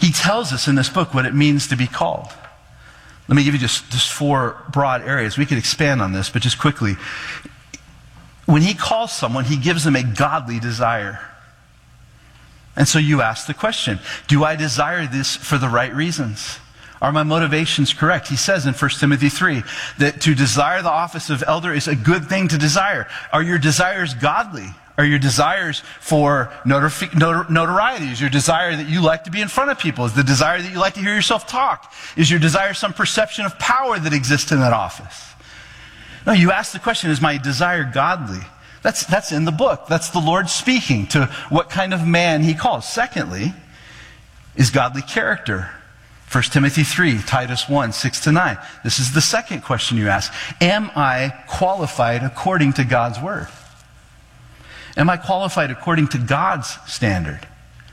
He tells us in this book what it means to be called. Let me give you just 4 broad areas. We could expand on this, but just quickly. When he calls someone, he gives them a godly desire. And so you ask the question, do I desire this for the right reasons? Are my motivations correct? He says in 1 Timothy 3 that to desire the office of elder is a good thing to desire. Are your desires godly? Are your desires for notoriety? Is your desire that you like to be in front of people? Is the desire that you like to hear yourself talk? Is your desire some perception of power that exists in that office? No, you ask the question, is my desire godly? That's in the book. That's the Lord speaking to what kind of man he calls. Secondly, is godly character. 1 Timothy 3, Titus 1, 6-9. This is the second question you ask. Am I qualified according to God's word? Am I qualified according to God's standard?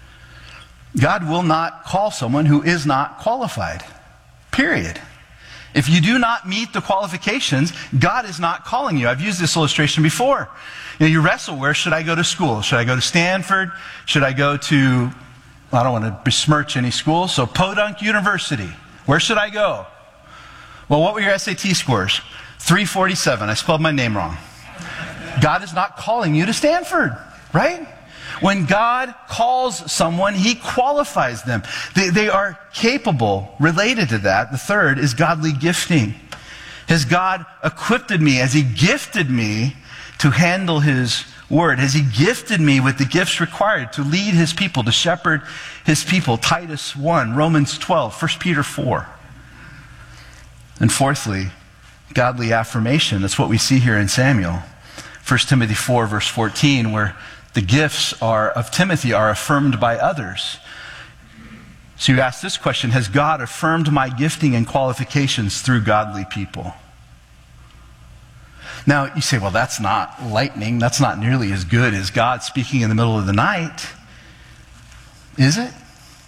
God will not call someone who is not qualified. Period. If you do not meet the qualifications, God is not calling you. I've used this illustration before. You wrestle, where should I go to school? Should I go to Stanford? Should I go to, I don't want to besmirch any school, so Podunk University. Where should I go? Well, what were your SAT scores? 347. I spelled my name wrong. God is not calling you to Stanford, right? When God calls someone, he qualifies them. They are capable. Related to that, the third is godly gifting. Has God equipped me? Has he gifted me to handle his word? Has he gifted me with the gifts required to lead his people, to shepherd his people? Titus 1, Romans 12, 1 Peter 4. And fourthly, godly affirmation. That's what we see here in Samuel. 1 Timothy 4, verse 14, where the gifts of Timothy are affirmed by others. So you ask this question, has God affirmed my gifting and qualifications through godly people? Now, you say, well, that's not lightning. That's not nearly as good as God speaking in the middle of the night. Is it?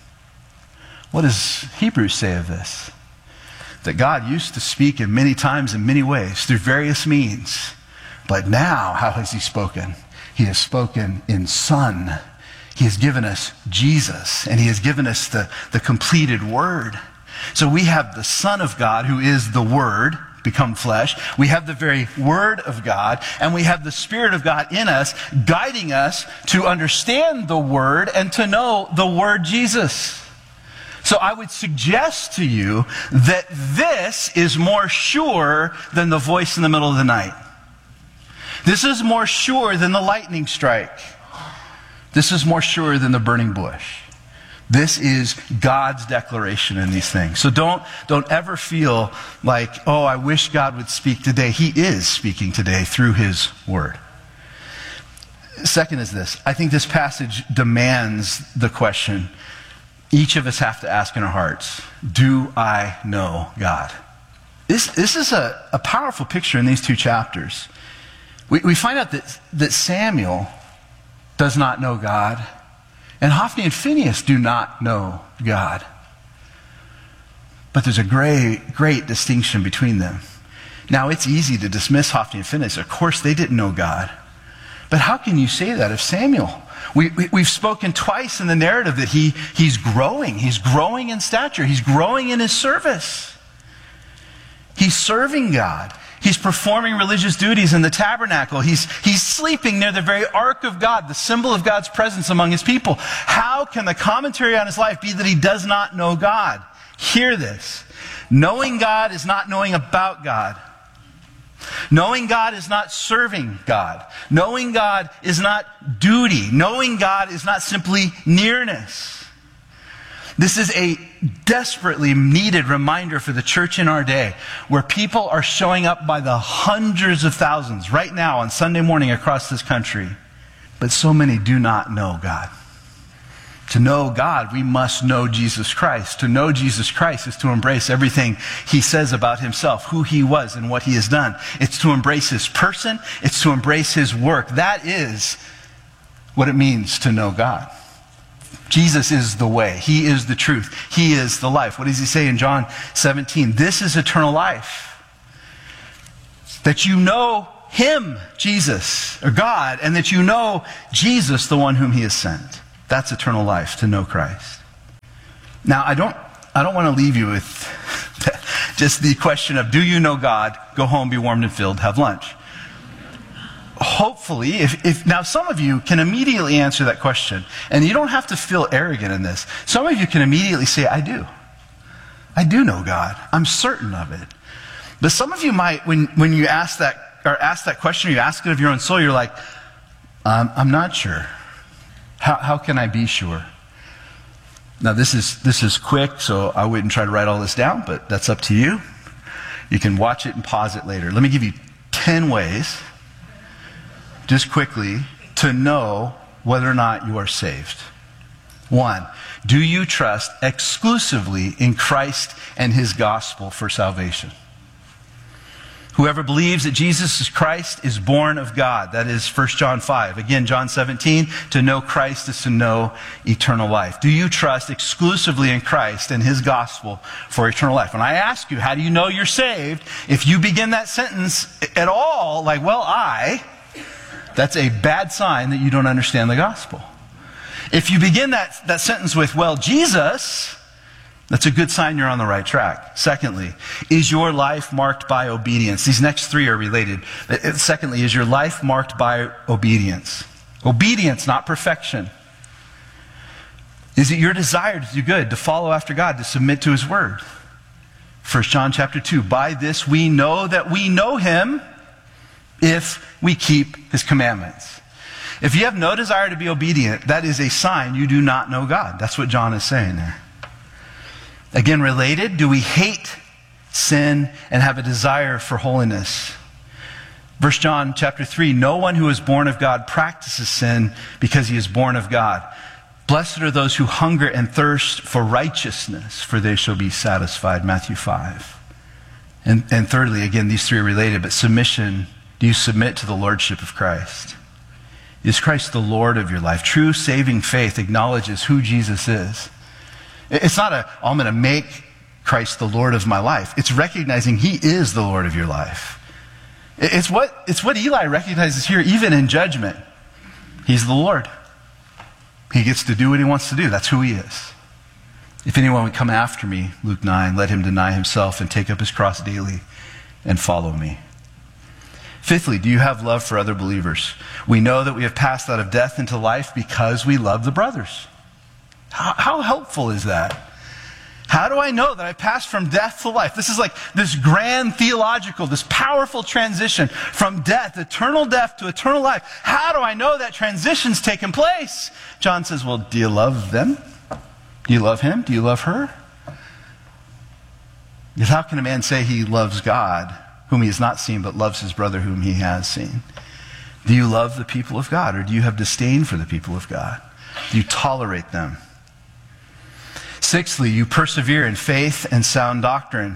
What does Hebrews say of this? That God used to speak in many times in many ways through various means. But now, how has he spoken? He has spoken in Son. He has given us Jesus, and he has given us the completed Word. So we have the Son of God, who is the Word, become flesh. We have the very Word of God, and we have the Spirit of God in us, guiding us to understand the Word and to know the Word Jesus. So I would suggest to you that this is more sure than the voice in the middle of the night. This is more sure than the lightning strike. This is more sure than the burning bush. This is God's declaration in these things. So don't ever feel like, oh, I wish God would speak today. He is speaking today through his word. Second is this. I think this passage demands the question each of us have to ask in our hearts. Do I know God? This is a powerful picture in these 2 chapters. We find out that Samuel does not know God, and Hophni and Phinehas do not know God. But there's a great distinction between them. Now, it's easy to dismiss Hophni and Phinehas. Of course, they didn't know God. But how can you say that of Samuel? We've spoken twice in the narrative that he's growing. He's growing in stature. He's growing in his service. He's serving God. He's performing religious duties in the tabernacle. He's sleeping near the very ark of God, the symbol of God's presence among his people. How can the commentary on his life be that he does not know God? Hear this. Knowing God is not knowing about God. Knowing God is not serving God. Knowing God is not duty. Knowing God is not simply nearness. This is a desperately needed reminder for the church in our day, where people are showing up by the hundreds of thousands right now on Sunday morning across this country, but so many do not know God. To know God, we must know Jesus Christ. To know Jesus Christ is to embrace everything he says about himself, who he was and what he has done. It's to embrace his person. It's to embrace his work. That is what it means to know God. Jesus is the way. He is the truth. He is the life. What does he say in John 17? This is eternal life. That you know him, Jesus, or God, and that you know Jesus, the one whom he has sent. That's eternal life, to know Christ. Now, I don't want to leave you with just the question of, do you know God? Go home, be warmed and filled, have lunch. Hopefully, if now some of you can immediately answer that question, and you don't have to feel arrogant in this. Some of you can immediately say, I do. I do know God. I'm certain of it. But some of you might, when you ask that question, or you ask it of your own soul, you're like, I'm not sure. How can I be sure? Now this is quick, so I wouldn't try to write all this down, but that's up to you. You can watch it and pause it later. Let me give you 10 ways, just quickly, to know whether or not you are saved. 1, do you trust exclusively in Christ and his gospel for salvation? Whoever believes that Jesus is Christ is born of God. That is 1 John 5. Again, John 17, to know Christ is to know eternal life. Do you trust exclusively in Christ and his gospel for eternal life? When I ask you, how do you know you're saved? If you begin that sentence at all, like, well, that's a bad sign that you don't understand the gospel. If you begin that sentence with, well, Jesus, that's a good sign you're on the right track. Secondly, is your life marked by obedience? These next 3 are related. Secondly, is your life marked by obedience? Obedience, not perfection. Is it your desire to do good, to follow after God, to submit to his word? 1 John chapter 2, by this we know that we know him if we keep his commandments. If you have no desire to be obedient, that is a sign you do not know God. That's what John is saying there. Again, related, do we hate sin and have a desire for holiness? 1 John chapter 3, no one who is born of God practices sin because he is born of God. Blessed are those who hunger and thirst for righteousness, for they shall be satisfied. Matthew 5. And thirdly, again, these 3 are related, but submission, do you submit to the lordship of Christ? Is Christ the Lord of your life? True saving faith acknowledges who Jesus is. It's not I'm going to make Christ the Lord of my life. It's recognizing he is the Lord of your life. It's what Eli recognizes here, even in judgment. He's the Lord. He gets to do what he wants to do. That's who he is. If anyone would come after me, Luke 9, let him deny himself and take up his cross daily and follow me. Fifthly, do you have love for other believers? We know that we have passed out of death into life because we love the brothers. How helpful is that? How do I know that I passed from death to life? This is like this grand theological, this powerful transition from death, eternal death to eternal life. How do I know that transition's taken place? John says, well, do you love them? Do you love him? Do you love her? Because how can a man say he loves God, whom he has not seen, but loves his brother whom he has seen? Do you love the people of God, or do you have disdain for the people of God? Do you tolerate them? Sixthly, you persevere in faith and sound doctrine.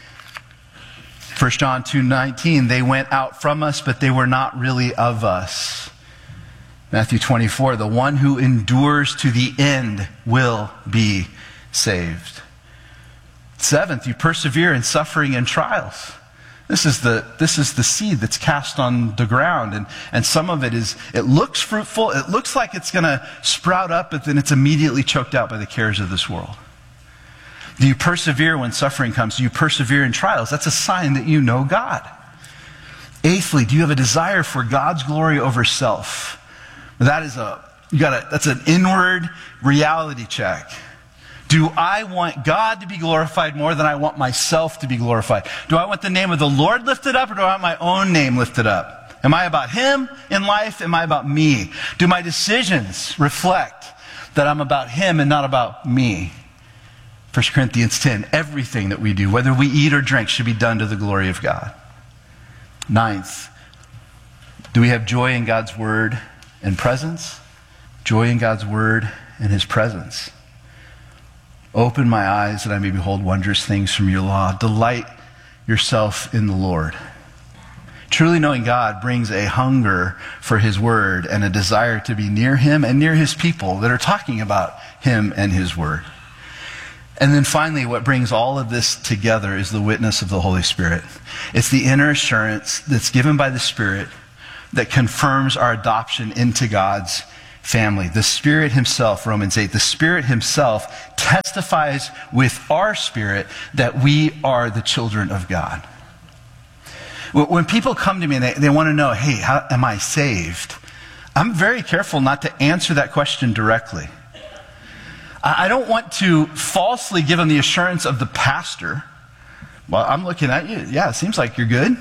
1 John 2:19, they went out from us, but they were not really of us. Matthew 24, the one who endures to the end will be saved. Seventh, you persevere in suffering and trials. This is the seed that's cast on the ground, and some of it looks fruitful, it looks like it's going to sprout up, but then it's immediately choked out by the cares of this world. Do you persevere when suffering comes? Do you persevere in trials? That's a sign that you know God. Eighthly, do you have a desire for God's glory over self? That's an inward reality check. Do I want God to be glorified more than I want myself to be glorified? Do I want the name of the Lord lifted up, or do I want my own name lifted up? Am I about him in life? Am I about me? Do my decisions reflect that I'm about him and not about me? 1 Corinthians 10, everything that we do, whether we eat or drink, should be done to the glory of God. Ninth, do we have joy in God's word and presence? Joy in God's word and his presence. Open my eyes that I may behold wondrous things from your law. Delight yourself in the Lord. Truly knowing God brings a hunger for his word and a desire to be near him and near his people that are talking about him and his word. And then finally, what brings all of this together is the witness of the Holy Spirit. It's the inner assurance that's given by the Spirit that confirms our adoption into God's family. The Spirit himself, Romans 8, the Spirit himself testifies with our spirit that we are the children of God. When people come to me and they want to know, hey, how am I saved? I'm very careful not to answer that question directly. I don't want to falsely give them the assurance of the pastor. Well, I'm looking at you. Yeah, it seems like you're good.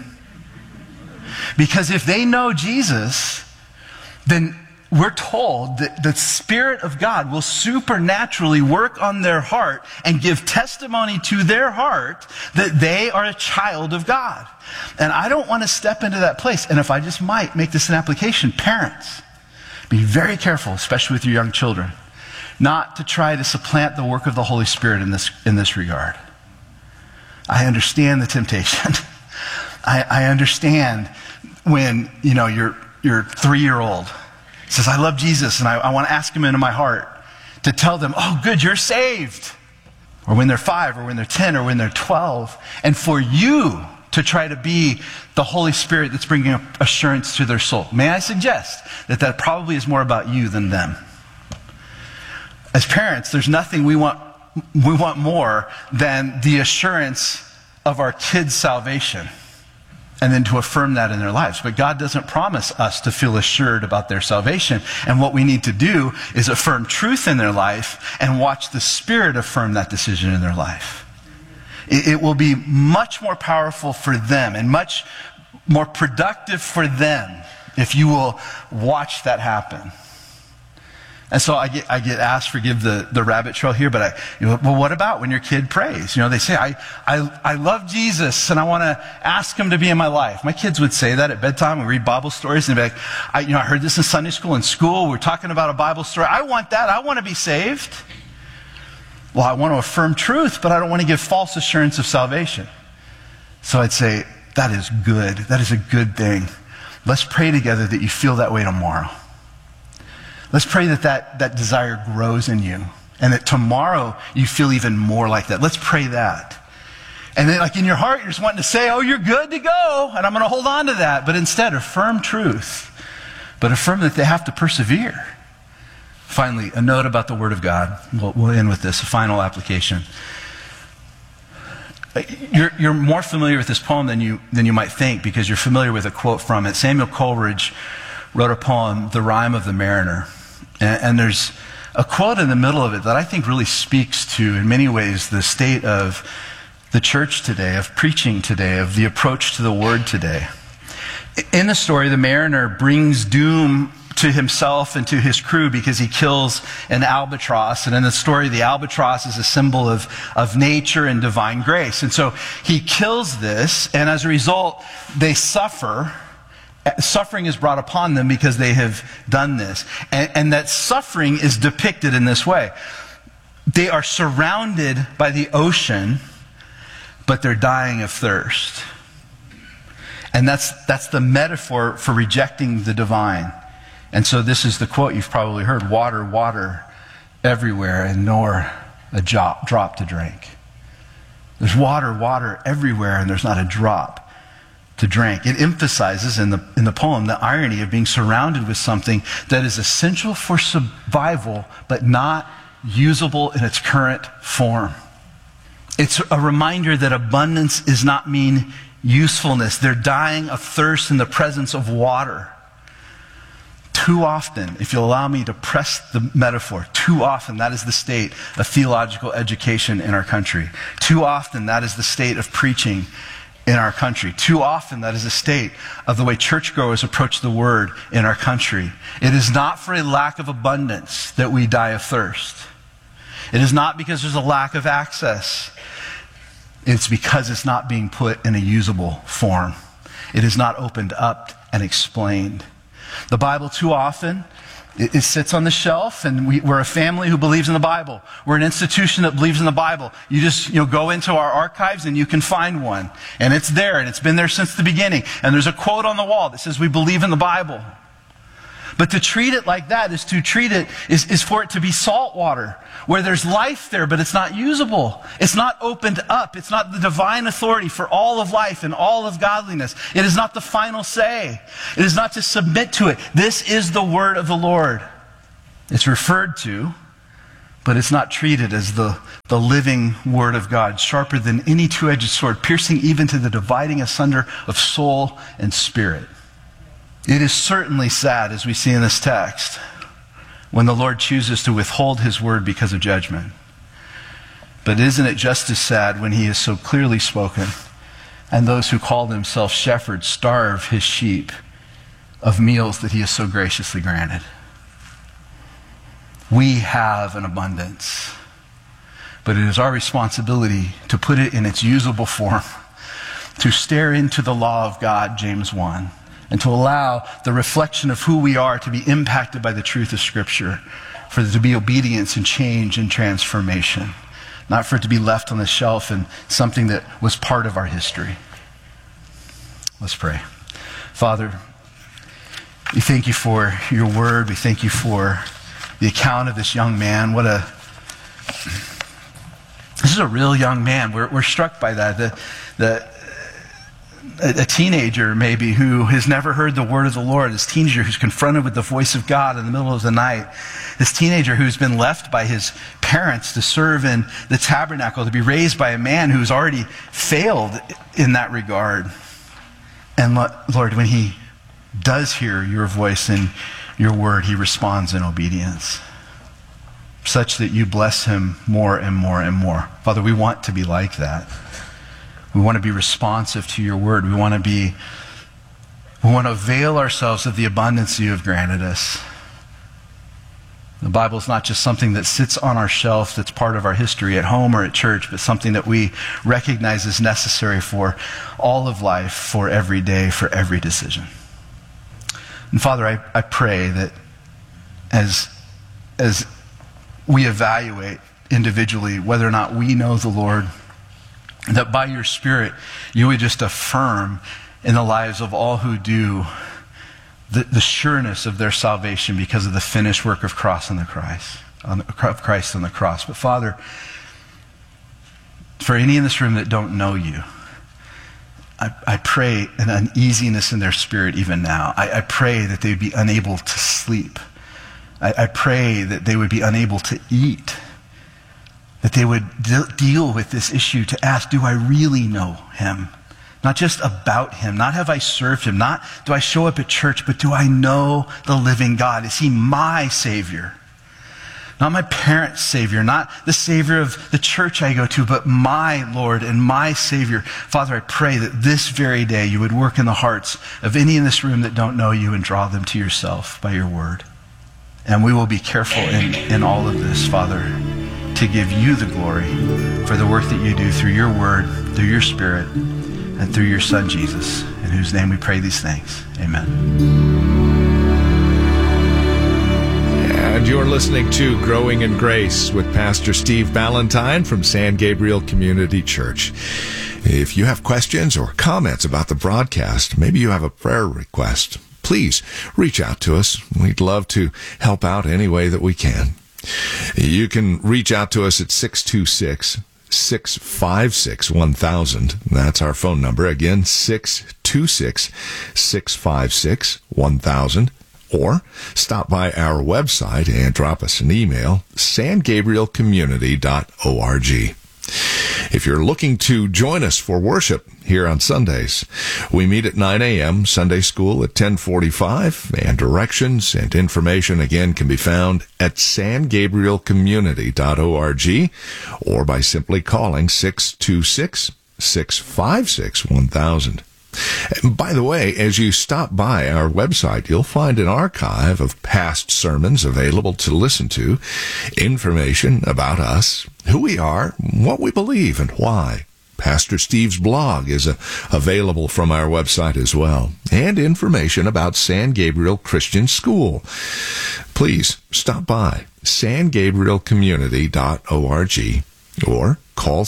Because if they know Jesus, then we're told that the Spirit of God will supernaturally work on their heart and give testimony to their heart that they are a child of God. And I don't want to step into that place. And if I just might make this an application, parents, be very careful, especially with your young children, not to try to supplant the work of the Holy Spirit in this regard. I understand the temptation. I understand when, your 3-year-old says, I love Jesus, and I want to ask him into my heart, to tell them, oh, good, you're saved. Or when they're 5, or when they're 10, or when they're 12. And for you to try to be the Holy Spirit that's bringing assurance to their soul. May I suggest that probably is more about you than them. As parents, there's nothing we want more than the assurance of our kids' salvation, and then to affirm that in their lives. But God doesn't promise us to feel assured about their salvation. And what we need to do is affirm truth in their life and watch the Spirit affirm that decision in their life. It will be much more powerful for them and much more productive for them if you will watch that happen. And so I get asked, forgive the rabbit trail here, but well, what about when your kid prays? They say, I love Jesus and I want to ask him to be in my life. My kids would say that at bedtime. We read Bible stories and they'd be like, I heard this in Sunday school. In school, we're talking about a Bible story. I want that. I want to be saved. Well, I want to affirm truth, but I don't want to give false assurance of salvation. So I'd say, that is good. That is a good thing. Let's pray together that you feel that way tomorrow. Let's pray that desire grows in you and that tomorrow you feel even more like that. Let's pray that. And then in your heart, you're just wanting to say, oh, you're good to go, and I'm going to hold on to that. But instead, affirm truth. But affirm that they have to persevere. Finally, a note about the Word of God. We'll end with this, a final application. You're more familiar with this poem than you might think because you're familiar with a quote from it. Samuel Coleridge wrote a poem, The Rime of the Mariner. And there's a quote in the middle of it that I think really speaks to, in many ways, the state of the church today, of preaching today, of the approach to the Word today. In the story, the mariner brings doom to himself and to his crew because he kills an albatross. And in the story, the albatross is a symbol of nature and divine grace. And so he kills this, and as a result, they suffer. Suffering is brought upon them because they have done this. And that suffering is depicted in this way. They are surrounded by the ocean, but they're dying of thirst. And that's the metaphor for rejecting the divine. And so this is the quote you've probably heard, water, water everywhere, and nor a drop to drink. There's water, water everywhere, and there's not a drop to drink. It emphasizes in the poem the irony of being surrounded with something that is essential for survival, but not usable in its current form. It's a reminder that abundance does not mean usefulness. They're dying of thirst in the presence of water. Too often, if you'll allow me to press the metaphor, too often that is the state of theological education in our country. Too often that is the state of preaching in our country. Too often that is the state of the way churchgoers approach the Word in our country. It is not for a lack of abundance that we die of thirst. It is not because there's a lack of access. It's because it's not being put in a usable form. It is not opened up and explained. The Bible too often, it sits on the shelf, and we're a family who believes in the Bible. We're an institution that believes in the Bible. You just go into our archives and you can find one. And it's there, and it's been there since the beginning. And there's a quote on the wall that says we believe in the Bible. But to treat it like that is for it to be salt water, where there's life there, but it's not usable. It's not opened up. It's not the divine authority for all of life and all of godliness. It is not the final say. It is not to submit to it. This is the word of the Lord. It's referred to, but it's not treated as the living Word of God, sharper than any two-edged sword, piercing even to the dividing asunder of soul and spirit. It is certainly sad, as we see in this text, when the Lord chooses to withhold his word because of judgment. But isn't it just as sad when he is so clearly spoken, and those who call themselves shepherds starve his sheep of meals that he has so graciously granted? We have an abundance, but it is our responsibility to put it in its usable form, to stare into the law of God, James 1, and to allow the reflection of who we are to be impacted by the truth of Scripture, for there to be obedience and change and transformation, not for it to be left on the shelf and something that was part of our history. Let's pray. Father, we thank you for your word. We thank you for the account of this young man. This is a real young man. We're struck by that. A teenager maybe who has never heard the word of the Lord. This teenager who's confronted with the voice of God in the middle of the night. This teenager who's been left by his parents to serve in the tabernacle, to be raised by a man who's already failed in that regard. And Lord, when he does hear your voice and your word, he responds in obedience, such that you bless him more and more and more. Father, we want to be like that. We want to be responsive to your word. We want to avail ourselves of the abundance you have granted us. The Bible is not just something that sits on our shelf that's part of our history at home or at church, but something that we recognize is necessary for all of life, for every day, for every decision. And Father, I pray that as we evaluate individually whether or not we know the Lord, that by your Spirit you would just affirm in the lives of all who do the sureness of their salvation because of the finished work of Christ on the cross. But Father, for any in this room that don't know you, I pray an uneasiness in their spirit even now. I pray that they would be unable to sleep. I pray that they would be unable to eat. That they would deal with this issue to ask, do I really know him? Not just about him, not have I served him, not do I show up at church, but do I know the living God? Is he my Savior? Not my parents' Savior, not the Savior of the church I go to, but my Lord and my Savior. Father, I pray that this very day you would work in the hearts of any in this room that don't know you and draw them to yourself by your word. And we will be careful in all of this, Father, to give you the glory for the work that you do through your word, through your Spirit, and through your Son, Jesus, in whose name we pray these things. Amen. And you're listening to Growing in Grace with Pastor Steve Ballantyne from San Gabriel Community Church. If you have questions or comments about the broadcast, maybe you have a prayer request, please reach out to us. We'd love to help out any way that we can. You can reach out to us at 626-656-1000. That's our phone number. Again, 626-656-1000. Or stop by our website and drop us an email, sangabrielcommunity.org. If you're looking to join us for worship here on Sundays, we meet at 9 a.m., Sunday school at 10:45, and directions and information again can be found at sangabrielcommunity.org or by simply calling 626-656-1000. And by the way, as you stop by our website, you'll find an archive of past sermons available to listen to, information about us, who we are, what we believe, and why. Pastor Steve's blog is available from our website as well, and information about San Gabriel Christian School. Please stop by sangabrielcommunity.org or call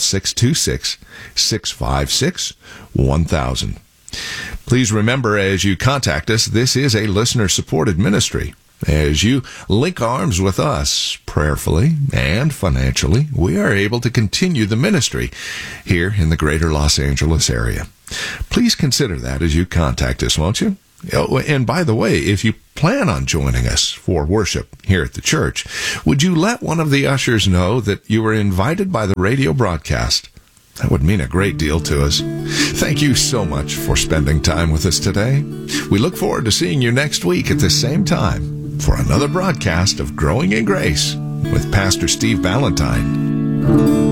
626-656-1000. Please remember, as you contact us, this is a listener-supported ministry. As you link arms with us prayerfully and financially, we are able to continue the ministry here in the greater Los Angeles area. Please consider that as you contact us, won't you? Oh, and by the way, if you plan on joining us for worship here at the church, would you let one of the ushers know that you were invited by the radio broadcast? That would mean a great deal to us. Thank you so much for spending time with us today. We look forward to seeing you next week at the same time for another broadcast of Growing in Grace with Pastor Steve Valentine.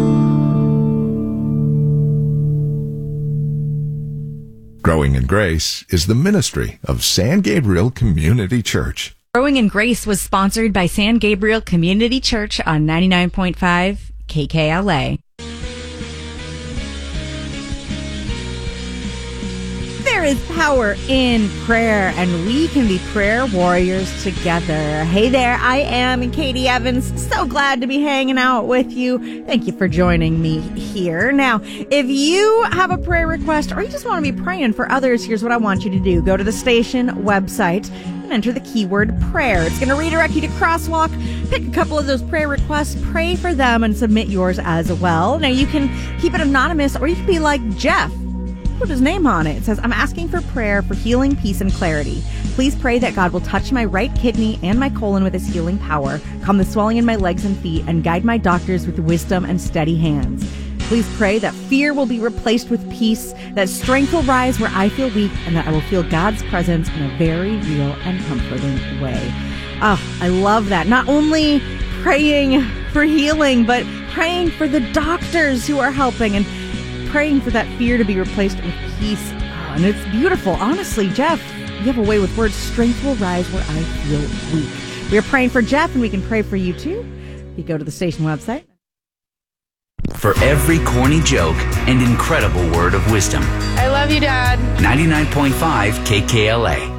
Growing in Grace is the ministry of San Gabriel Community Church. Growing in Grace was sponsored by San Gabriel Community Church on 99.5 KKLA. There is power in prayer, and we can be prayer warriors together. Hey there, I am Katie Evans. So glad to be hanging out with you. Thank you for joining me here. Now, if you have a prayer request or you just want to be praying for others, here's what I want you to do. Go to the station website and enter the keyword prayer. It's going to redirect you to Crosswalk. Pick a couple of those prayer requests, pray for them, and submit yours as well. Now, you can keep it anonymous, or you can be like Jeff. Put his name on it. It says, I'm asking for prayer for healing, peace, and clarity. Please pray that God will touch my right kidney and my colon with his healing power, calm the swelling in my legs and feet, and guide my doctors with wisdom and steady hands. Please pray that fear will be replaced with peace, that strength will rise where I feel weak, and that I will feel God's presence in a very real and comforting way. Oh, I love that. Not only praying for healing, but praying for the doctors who are helping, and praying for that fear to be replaced with peace. Oh, and it's beautiful. Honestly, Jeff, you have a way with words. Strength will rise where I feel weak. We are praying for Jeff, and we can pray for you too. You go to the station website. For every corny joke and incredible word of wisdom. I love you, Dad. 99.5 KKLA.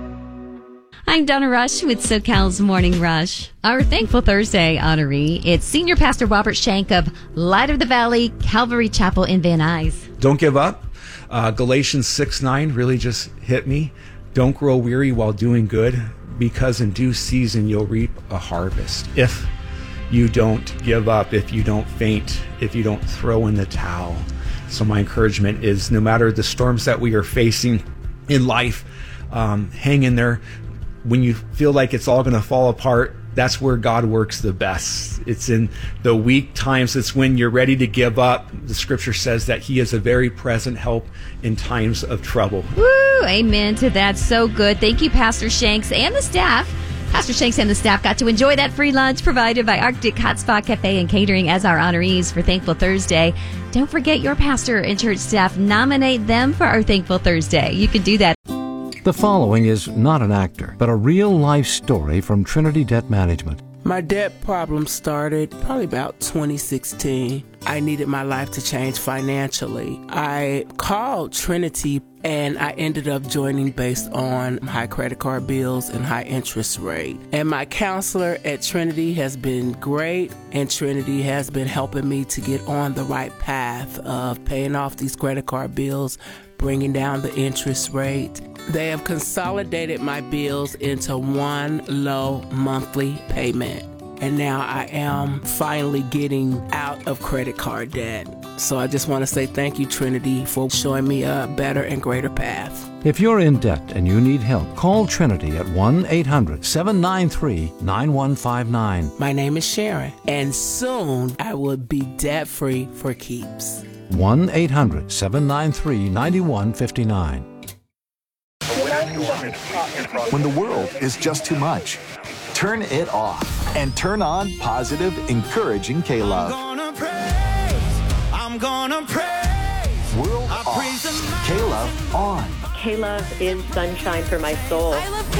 I'm Donna Rush with SoCal's Morning Rush. Our Thankful Thursday honoree, it's Senior Pastor Robert Shank of Light of the Valley Calvary Chapel in Van Nuys. Don't give up. Galatians 6:9 really just hit me. Don't grow weary while doing good, because in due season you'll reap a harvest. If you don't give up, if you don't faint, if you don't throw in the towel. So my encouragement is, no matter the storms that we are facing in life, hang in there. When you feel like it's all going to fall apart, that's where God works the best. It's in the weak times. It's when you're ready to give up. The scripture says that he is a very present help in times of trouble. Woo! Amen to that. So good. Thank you, Pastor Shanks and the staff. Pastor Shanks and the staff got to enjoy that free lunch provided by Arctic Hot Spot Cafe and Catering as our honorees for Thankful Thursday. Don't forget your pastor and church staff. Nominate them for our Thankful Thursday. You can do that. The following is not an actor, but a real-life story from Trinity Debt Management. My debt problem started probably about 2016. I needed my life to change financially. I called Trinity, and I ended up joining based on high credit card bills and high interest rate. And my counselor at Trinity has been great, and Trinity has been helping me to get on the right path of paying off these credit card bills, bringing down the interest rate. They have consolidated my bills into one low monthly payment. And now I am finally getting out of credit card debt. So I just want to say thank you, Trinity, for showing me a better and greater path. If you're in debt and you need help, call Trinity at 1-800-793-9159. My name is Sharon, and soon I will be debt-free for keeps. 1-800-793-9159. When the world is just too much, turn it off and turn on positive, encouraging K-Love. I'm gonna praise. World off. K-Love on. K-Love is sunshine for my soul. I love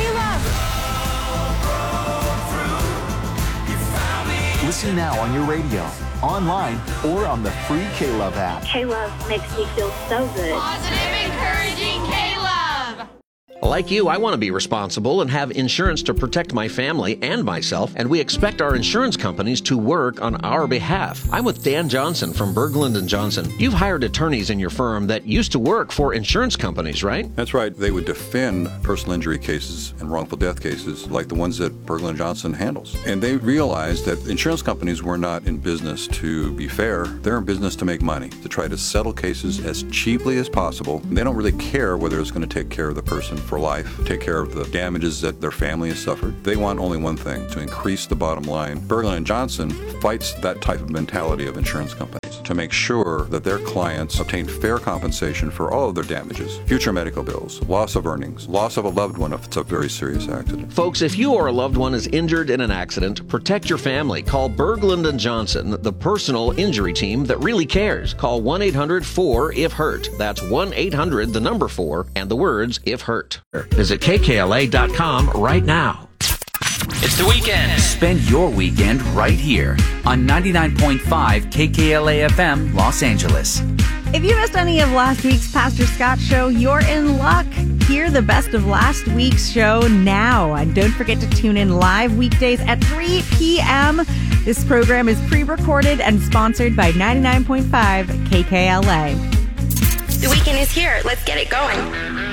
K-Love. Listen now on your radio, online, or on the free K-Love app. K-Love makes me feel so good. Positive, encouraging K-Love. Like you, I want to be responsible and have insurance to protect my family and myself, and we expect our insurance companies to work on our behalf. I'm with Dan Johnson from Berglund & Johnson. You've hired attorneys in your firm that used to work for insurance companies, right? That's right. They would defend personal injury cases and wrongful death cases like the ones that Berglund & Johnson handles. And they realized that insurance companies were not in business to be fair. They're in business to make money, to try to settle cases as cheaply as possible. They don't really care whether it's going to take care of the person for life, take care of the damages that their family has suffered. They want only one thing, to increase the bottom line. Berglund & Johnson fights that type of mentality of insurance companies to make sure that their clients obtain fair compensation for all of their damages, future medical bills, loss of earnings, loss of a loved one if it's a very serious accident. Folks, if you or a loved one is injured in an accident, protect your family. Call Berglund & Johnson, the personal injury team that really cares. Call 1-800-4-IF-HURT. That's 1-800, the number 4, and the words if hurt. Visit KKLA.com right now. It's the weekend. Spend your weekend right here on 99.5 KKLA FM Los Angeles. If you missed any of last week's Pastor Scott show, you're in luck. Hear the best of last week's show now. And don't forget to tune in live weekdays at 3 p.m. This program is pre-recorded and sponsored by 99.5 KKLA. The weekend is here. Let's get it going.